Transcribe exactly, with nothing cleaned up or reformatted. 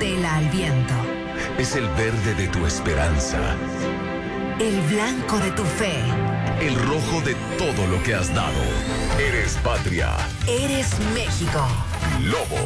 estela al viento. Es el verde de tu esperanza. El blanco de tu fe. El rojo de todo lo que has dado. Eres patria. Eres México. Lobo.